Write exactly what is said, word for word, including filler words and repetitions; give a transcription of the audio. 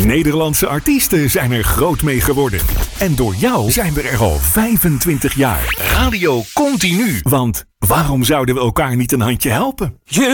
Nederlandse artiesten zijn er groot mee geworden. En door jou zijn we er al vijfentwintig jaar. Radio Continu. Want waarom zouden we elkaar niet een handje helpen?